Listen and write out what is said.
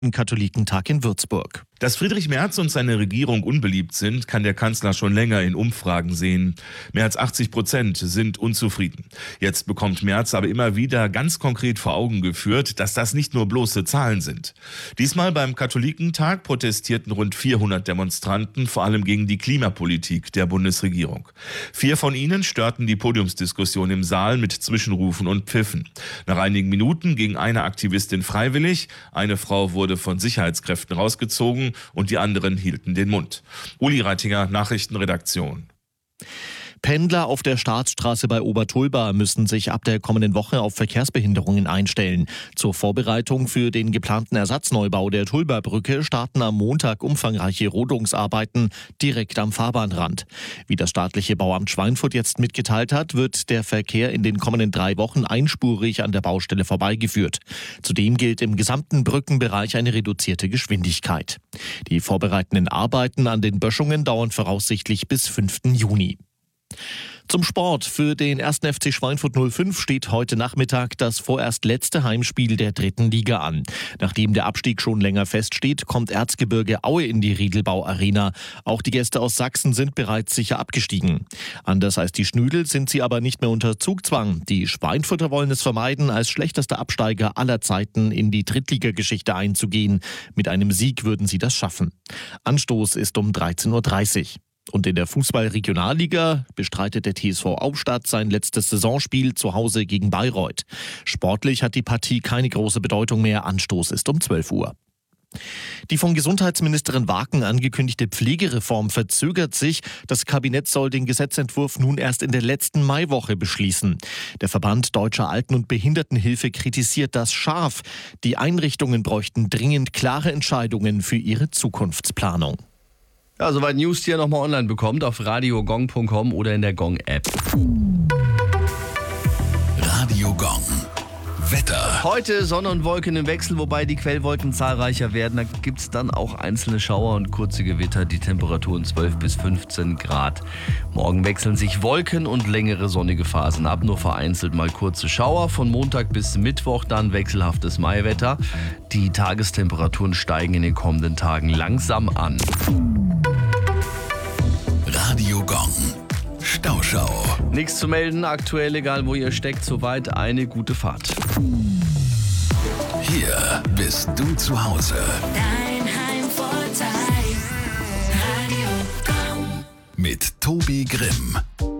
Katholikentag in Würzburg. Dass Friedrich Merz und seine Regierung unbeliebt sind, kann der Kanzler schon länger in Umfragen sehen. Mehr als 80% sind unzufrieden. Jetzt bekommt Merz aber immer wieder ganz konkret vor Augen geführt, dass das nicht nur bloße Zahlen sind. Diesmal beim Katholikentag protestierten rund 400 Demonstranten, vor allem gegen die Klimapolitik der Bundesregierung. 4 von ihnen störten die Podiumsdiskussion im Saal mit Zwischenrufen und Pfiffen. Nach einigen Minuten ging eine Aktivistin freiwillig, eine Frau wurde von Sicherheitskräften rausgezogen und die anderen hielten den Mund. Uli Reitinger, Nachrichtenredaktion. Pendler auf der Staatsstraße bei Obertulba müssen sich ab der kommenden Woche auf Verkehrsbehinderungen einstellen. Zur Vorbereitung für den geplanten Ersatzneubau der Tulba-Brücke starten am Montag umfangreiche Rodungsarbeiten direkt am Fahrbahnrand. Wie das staatliche Bauamt Schweinfurt jetzt mitgeteilt hat, wird der Verkehr in den kommenden 3 Wochen einspurig an der Baustelle vorbeigeführt. Zudem gilt im gesamten Brückenbereich eine reduzierte Geschwindigkeit. Die vorbereitenden Arbeiten an den Böschungen dauern voraussichtlich bis 5. Juni. Zum Sport. Für den 1. FC Schweinfurt 05 steht heute Nachmittag das vorerst letzte Heimspiel der 3. Liga an. Nachdem der Abstieg schon länger feststeht, kommt Erzgebirge Aue in die Riedelbau Arena. Auch die Gäste aus Sachsen sind bereits sicher abgestiegen. Anders als die Schnüdel sind sie aber nicht mehr unter Zugzwang. Die Schweinfurter wollen es vermeiden, als schlechtester Absteiger aller Zeiten in die Drittligageschichte einzugehen. Mit einem Sieg würden sie das schaffen. Anstoß ist um 13:30 Uhr. Und in der Fußball-Regionalliga bestreitet der TSV Aufstadt sein letztes Saisonspiel zu Hause gegen Bayreuth. Sportlich hat die Partie keine große Bedeutung mehr. Anstoß ist um 12 Uhr. Die von Gesundheitsministerin Waken angekündigte Pflegereform verzögert sich. Das Kabinett soll den Gesetzentwurf nun erst in der letzten Maiwoche beschließen. Der Verband Deutscher Alten- und Behindertenhilfe kritisiert das scharf. Die Einrichtungen bräuchten dringend klare Entscheidungen für ihre Zukunftsplanung. Ja, soweit News, die ihr nochmal online bekommt auf radiogong.com oder in der Gong-App. Radio Gong. Wetter. Heute Sonne und Wolken im Wechsel, wobei die Quellwolken zahlreicher werden. Da gibt es dann auch einzelne Schauer und kurze Gewitter. Die Temperaturen 12 bis 15 Grad. Morgen wechseln sich Wolken und längere sonnige Phasen ab. Nur vereinzelt mal kurze Schauer. Von Montag bis Mittwoch dann wechselhaftes Maiwetter. Die Tagestemperaturen steigen in den kommenden Tagen langsam an. Radio Gong. Stauschau. Nichts zu melden, aktuell, egal wo ihr steckt, soweit eine gute Fahrt. Hier bist du zu Hause. Dein Heimvorteil. Radio Gong. Mit Tobi Grimm.